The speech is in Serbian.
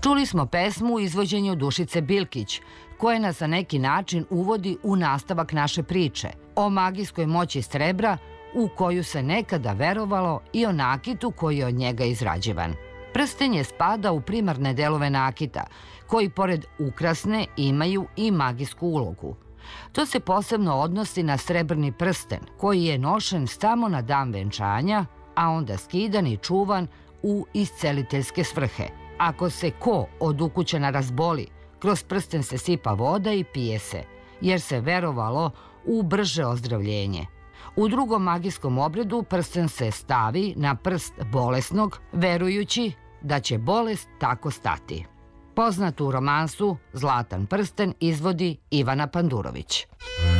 Čuli smo pesmu u izvođenju Dušice Bilkić, koja nas na neki način uvodi u nastavak naše priče o magijskoj moći srebra u koju se nekada verovalo i o nakitu koji je od njega izrađivan. Prstenje spada u primarne delove nakita, koji pored ukrasne imaju i magijsku ulogu. To se posebno odnosi na srebrni prsten, koji je nošen samo na dan venčanja, a onda skidan i čuvan u isceliteljske svrhe. Ako se ko od ukućana razboli, kroz prsten se sipa voda i pije se, jer se verovalo u brže ozdravljenje. U drugom magijskom obredu prsten se stavi na prst bolesnog, verujući da će bolest tako stati. Poznatu romansu Zlatan prsten izvodi Ivana Pandurović.